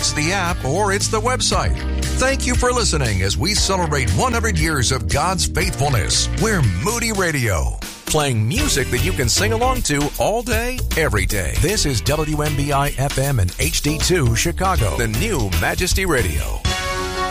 it's the app or it's the website. Thank you for listening as we celebrate 100 years of God's faithfulness. We're Moody Radio, playing music that you can sing along to all day, every day. This is WMBI FM and HD2 Chicago, the new Majesty Radio.